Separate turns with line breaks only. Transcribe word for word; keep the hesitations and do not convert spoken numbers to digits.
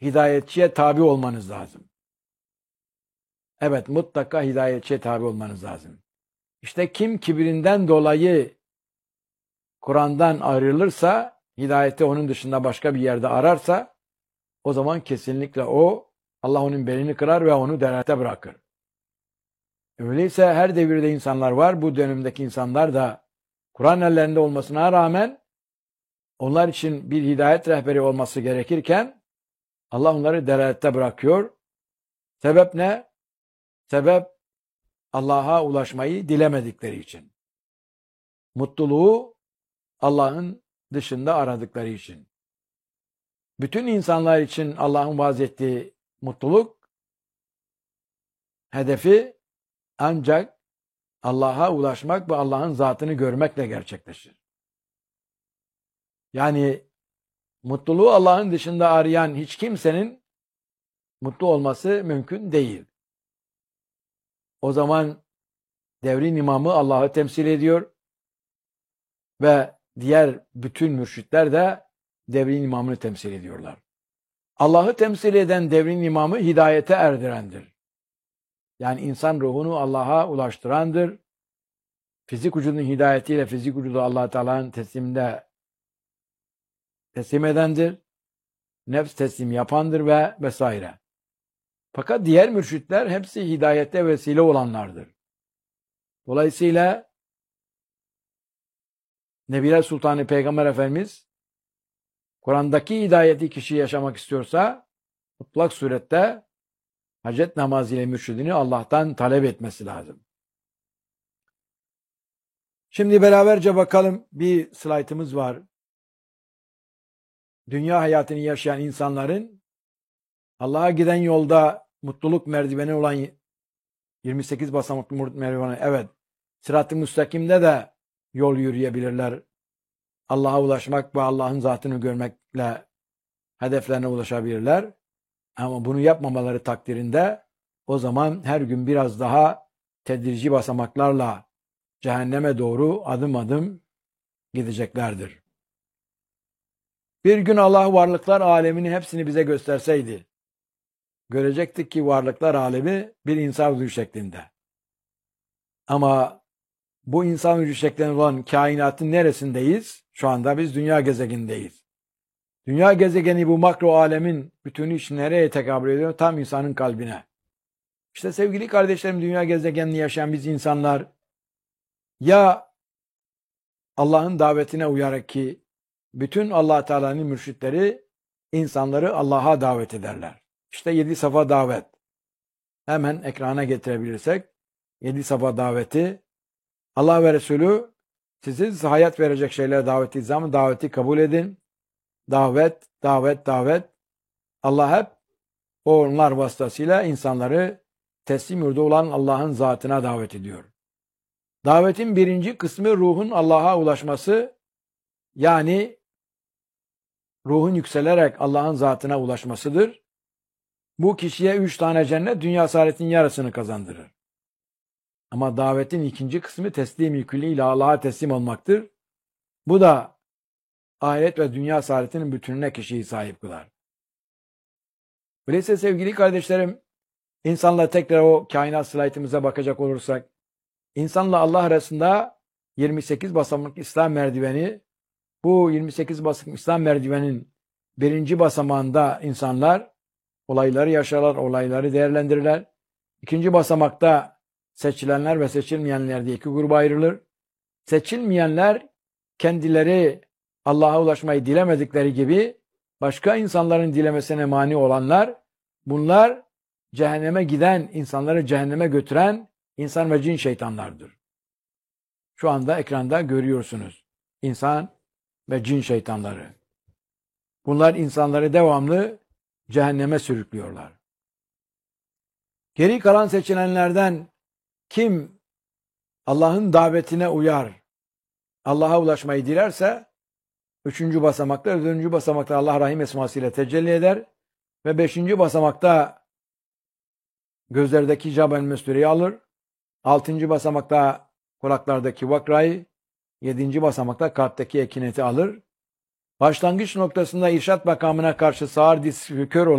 hidayetçiye tabi olmanız lazım. Evet, mutlaka hidayetçiye tabi olmanız lazım. İşte kim kibrinden dolayı Kur'an'dan ayrılırsa, hidayeti onun dışında başka bir yerde ararsa, o zaman kesinlikle o, Allah onun belini kırar ve onu delalete bırakır. Öyleyse her devirde insanlar var. Bu dönemdeki insanlar da Kur'an ellerinde olmasına rağmen onlar için bir hidayet rehberi olması gerekirken Allah onları delalette bırakıyor. Sebep ne? Sebep Allah'a ulaşmayı dilemedikleri için. Mutluluğu Allah'ın dışında aradıkları için. Bütün insanlar için Allah'ın vaaz ettiği mutluluk hedefi ancak Allah'a ulaşmak ve Allah'ın zatını görmekle gerçekleşir. Yani mutluluğu Allah'ın dışında arayan hiç kimsenin mutlu olması mümkün değil. O zaman devrin imamı Allah'ı temsil ediyor ve diğer bütün mürşitler de devrin imamını temsil ediyorlar. Allah'ı temsil eden devrin imamı hidayete erdirendir. Yani insan ruhunu Allah'a ulaştırandır. Fizik vücudun hidayetiyle fizik vücudu Allah Teala'nın tesliminde teslim edendir. Nefs teslim yapandır ve vesaire. Fakat diğer mürşitler hepsi hidayete vesile olanlardır. Dolayısıyla Nebiler Sultanı Peygamber Efendimiz Kur'an'daki hidayeti kişi yaşamak istiyorsa mutlak surette hacet namazı ile mürşidini Allah'tan talep etmesi lazım. Şimdi beraberce bakalım, bir slaytımız var. Dünya hayatını yaşayan insanların Allah'a giden yolda mutluluk merdiveni olan yirmi sekiz basamaklı merdiveni, evet, sırat-ı müstakimde de yol yürüyebilirler. Allah'a ulaşmak ve Allah'ın zatını görmekle hedeflerine ulaşabilirler. Ama bunu yapmamaları takdirinde o zaman her gün biraz daha tedrici basamaklarla cehenneme doğru adım adım gideceklerdir. Bir gün Allah varlıklar alemini hepsini bize gösterseydi, görecektik ki varlıklar alemi bir insan vücudu şeklinde. Ama bu insan vücudu şeklinde olan kainatın neresindeyiz? Şu anda biz dünya gezegenindeyiz. Dünya gezegeni bu makro alemin bütünü için nereye tekabül ediyor? Tam insanın kalbine. İşte sevgili kardeşlerim, dünya gezegenini yaşayan biz insanlar ya Allah'ın davetine uyarak, ki bütün Allah Teala'nın mürşitleri insanları Allah'a davet ederler. İşte yedi safa davet. Hemen ekrana getirebilirsek yedi safa daveti. Allah ve Resulü size hayat verecek şeylere davet ettiği zaman daveti kabul edin. Davet, davet, davet. Allah hep onlar vasıtasıyla insanları teslim yurdu olan Allah'ın zatına davet ediyor. Davetin birinci kısmı ruhun Allah'a ulaşması, yani ruhun yükselerek Allah'ın zatına ulaşmasıdır. Bu kişiye üç tane cennet, dünya saadetin yarısını kazandırır. Ama davetin ikinci kısmı teslim-i külliyle Allah'a teslim olmaktır. Bu da ahiret ve dünya saadetinin bütününe kişiyi sahip kılar. Öyleyse sevgili kardeşlerim, insanla tekrar o kainat slaytımıza bakacak olursak, insanla Allah arasında yirmi sekiz basamak İslam merdiveni, bu yirmi sekiz basamak İslam merdivenin birinci basamağında insanlar olayları yaşarlar, olayları değerlendirirler. İkinci basamakta seçilenler ve seçilmeyenler diye iki gruba ayrılır. Seçilmeyenler kendileri Allah'a ulaşmayı dilemedikleri gibi başka insanların dilemesine mani olanlar, bunlar cehenneme giden, insanları cehenneme götüren insan ve cin şeytanlardır. Şu anda ekranda görüyorsunuz. İnsan ve cin şeytanları. Bunlar insanları devamlı cehenneme sürüklüyorlar. Geri kalan seçilenlerden kim Allah'ın davetine uyar, Allah'a ulaşmayı dilerse, üçüncü basamakta, dördüncü basamakta Allah Rahim esmasıyla tecelli eder ve beşinci basamakta gözlerdeki Cebel Mesdure'yi alır, altıncı basamakta kulaklardaki vakrayı, yedinci basamakta kalpteki ekineti alır. Başlangıç noktasında irşat makamına karşı sağır, diz, kör olan